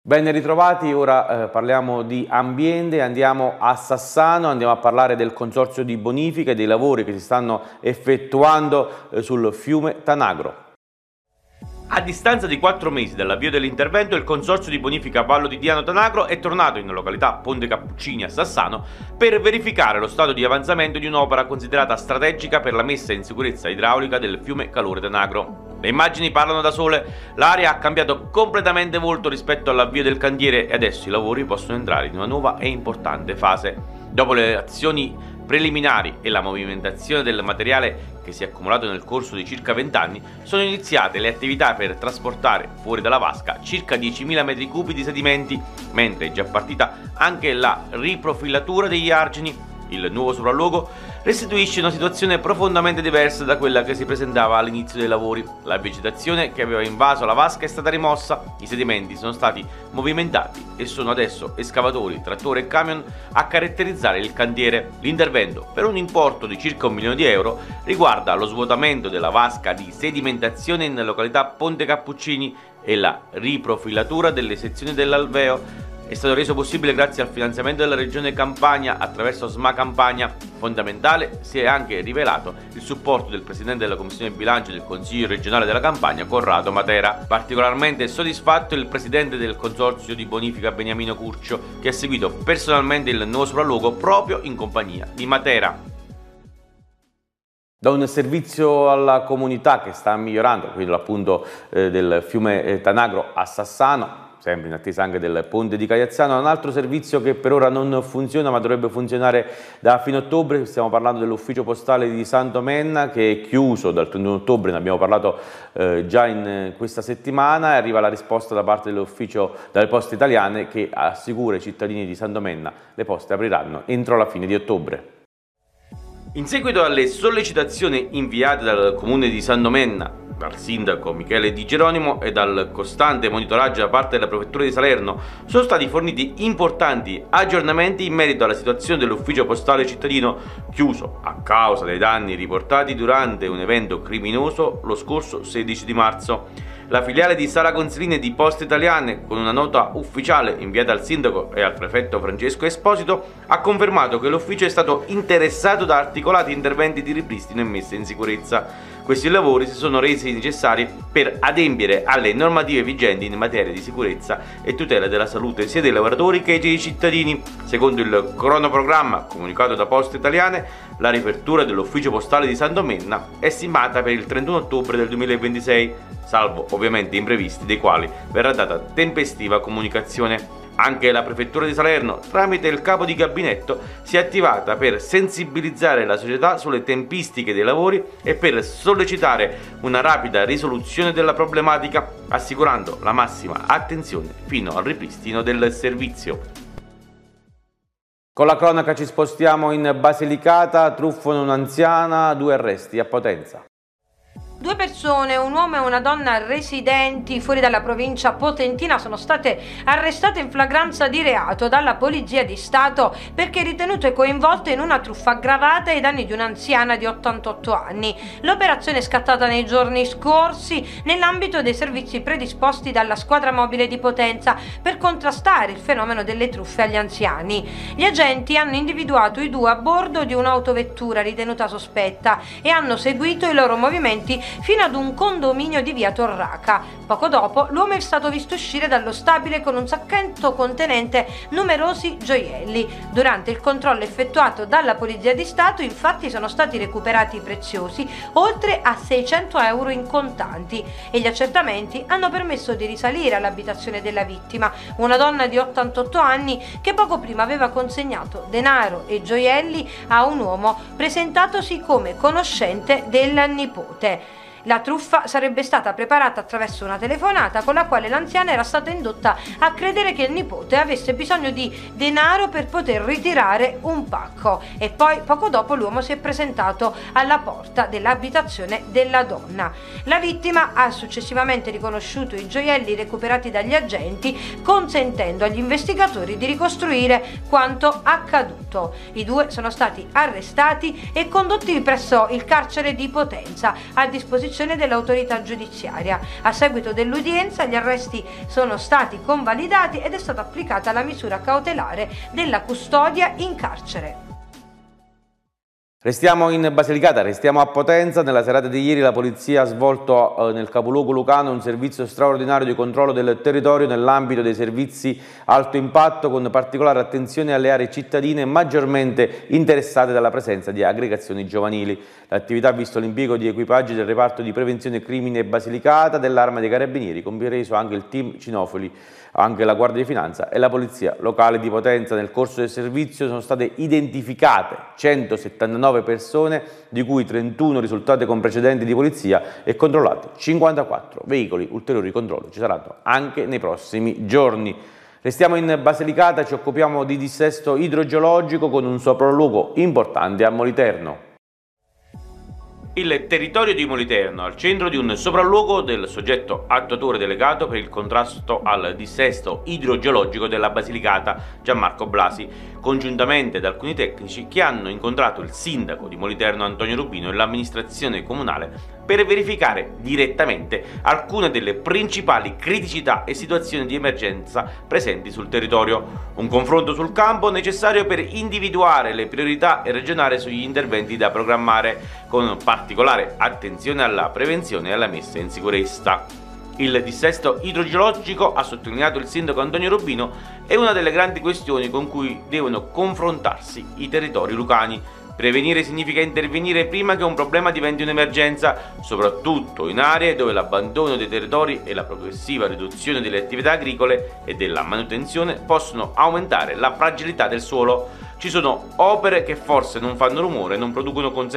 Ben ritrovati, ora parliamo di ambiente, andiamo a Sassano, andiamo a parlare del consorzio di bonifica e dei lavori che si stanno effettuando sul fiume Tanagro. A distanza di 4 mesi dall'avvio dell'intervento, il consorzio di bonifica Vallo di Diano Tanagro è tornato in località Ponte Cappuccini a Sassano per verificare lo stato di avanzamento di un'opera considerata strategica per la messa in sicurezza idraulica del fiume Calore Tanagro. Le immagini parlano da sole, l'area ha cambiato completamente volto rispetto all'avvio del cantiere e adesso i lavori possono entrare in una nuova e importante fase. Dopo le azioni preliminari e la movimentazione del materiale che si è accumulato nel corso di circa 20 anni, sono iniziate le attività per trasportare fuori dalla vasca circa 10.000 metri cubi di sedimenti, mentre è già partita anche la riprofilatura degli argini. Il nuovo sopralluogo restituisce una situazione profondamente diversa da quella che si presentava all'inizio dei lavori. La vegetazione che aveva invaso la vasca è stata rimossa, i sedimenti sono stati movimentati e sono adesso escavatori, trattori e camion a caratterizzare il cantiere. L'intervento, per un importo di circa 1 milione di euro, riguarda lo svuotamento della vasca di sedimentazione in località Ponte Cappuccini e la riprofilatura delle sezioni dell'alveo. È stato reso possibile grazie al finanziamento della Regione Campania attraverso SMA Campania. Fondamentale si è anche rivelato il supporto del Presidente della Commissione Bilancio del Consiglio regionale della Campania, Corrado Matera. Particolarmente soddisfatto il Presidente del Consorzio di bonifica Beniamino Curcio, che ha seguito personalmente il nuovo sopralluogo proprio in compagnia di Matera. Da un servizio alla comunità che sta migliorando, quello appunto del fiume Tanagro a Sassano, sempre in attesa anche del ponte di Caiazzano, un altro servizio che per ora non funziona ma dovrebbe funzionare da fine ottobre. Stiamo parlando dell'ufficio postale di Sandomenna, che è chiuso dal 31 ottobre, ne abbiamo parlato già in questa settimana, e arriva la risposta da parte dell'ufficio dalle Poste Italiane che assicura ai cittadini di Sandomenna le poste apriranno entro la fine di ottobre. In seguito alle sollecitazioni inviate dal comune di Sandomenna, dal sindaco Michele Di Geronimo e dal costante monitoraggio da parte della prefettura di Salerno, sono stati forniti importanti aggiornamenti in merito alla situazione dell'ufficio postale cittadino chiuso a causa dei danni riportati durante un evento criminoso lo scorso 16 di marzo. La filiale di Sala Consiline di Poste Italiane, con una nota ufficiale inviata al sindaco e al prefetto Francesco Esposito, ha confermato che l'ufficio è stato interessato da articolati interventi di ripristino e messa in sicurezza. Questi lavori si sono resi necessari per adempiere alle normative vigenti in materia di sicurezza e tutela della salute sia dei lavoratori che dei cittadini. Secondo il cronoprogramma comunicato da Poste Italiane, la riapertura dell'ufficio postale di Sandomenna è stimata per il 31 ottobre del 2026, salvo ovviamente imprevisti dei quali verrà data tempestiva comunicazione. Anche la prefettura di Salerno, tramite il capo di gabinetto, si è attivata per sensibilizzare la società sulle tempistiche dei lavori e per sollecitare una rapida risoluzione della problematica, assicurando la massima attenzione fino al ripristino del servizio. Con la cronaca ci spostiamo in Basilicata, truffano un'anziana, 2 arresti a Potenza. 2 persone, un uomo e una donna residenti fuori dalla provincia potentina, sono state arrestate in flagranza di reato dalla Polizia di Stato perché ritenute coinvolte in una truffa aggravata ai danni di un'anziana di 88 anni. L'operazione è scattata nei giorni scorsi nell'ambito dei servizi predisposti dalla squadra mobile di Potenza per contrastare il fenomeno delle truffe agli anziani. Gli agenti hanno individuato i 2 a bordo di un'autovettura ritenuta sospetta e hanno seguito i loro movimenti fino ad un condominio di via Torraca. Poco dopo l'uomo è stato visto uscire dallo stabile con un sacchetto contenente numerosi gioielli. Durante il controllo effettuato dalla Polizia di Stato, infatti, sono stati recuperati preziosi oltre a 600 euro in contanti e gli accertamenti hanno permesso di risalire all'abitazione della vittima, una donna di 88 anni che poco prima aveva consegnato denaro e gioielli a un uomo presentatosi come conoscente del nipote. La truffa sarebbe stata preparata attraverso una telefonata con la quale l'anziana era stata indotta a credere che il nipote avesse bisogno di denaro per poter ritirare un pacco e poi poco dopo l'uomo si è presentato alla porta dell'abitazione della donna. La vittima ha successivamente riconosciuto i gioielli recuperati dagli agenti, consentendo agli investigatori di ricostruire quanto accaduto. I 2 sono stati arrestati e condotti presso il carcere di Potenza a disposizione disposizione dell'autorità giudiziaria. A seguito dell'udienza gli arresti sono stati convalidati ed è stata applicata la misura cautelare della custodia in carcere. Restiamo in Basilicata, restiamo a Potenza. Nella serata di ieri la polizia ha svolto nel capoluogo lucano un servizio straordinario di controllo del territorio nell'ambito dei servizi alto impatto, con particolare attenzione alle aree cittadine maggiormente interessate dalla presenza di aggregazioni giovanili. L'attività ha visto l'impiego di equipaggi del reparto di prevenzione crimine Basilicata, dell'Arma dei Carabinieri, compreso anche il team cinofili, anche la Guardia di Finanza e la Polizia Locale di Potenza. Nel corso del servizio sono state identificate 179 persone, di cui 31 risultate con precedenti di polizia, e controllati 54 veicoli. Ulteriori controlli ci saranno anche nei prossimi giorni. Restiamo in Basilicata, ci occupiamo di dissesto idrogeologico con un sopralluogo importante a Moliterno. Il territorio di Moliterno al centro di un sopralluogo del soggetto attuatore delegato per il contrasto al dissesto idrogeologico della Basilicata, Gianmarco Blasi, congiuntamente ad alcuni tecnici che hanno incontrato il sindaco di Moliterno Antonio Rubino e l'amministrazione comunale per verificare direttamente alcune delle principali criticità e situazioni di emergenza presenti sul territorio. Un confronto sul campo necessario per individuare le priorità e ragionare sugli interventi da programmare, con particolare attenzione alla prevenzione e alla messa in sicurezza. Il dissesto idrogeologico, ha sottolineato il sindaco Antonio Rubino, è una delle grandi questioni con cui devono confrontarsi i territori lucani. Prevenire significa intervenire prima che un problema diventi un'emergenza, soprattutto in aree dove l'abbandono dei territori e la progressiva riduzione delle attività agricole e della manutenzione possono aumentare la fragilità del suolo. Ci sono opere che forse non fanno rumore, non producono conseguenze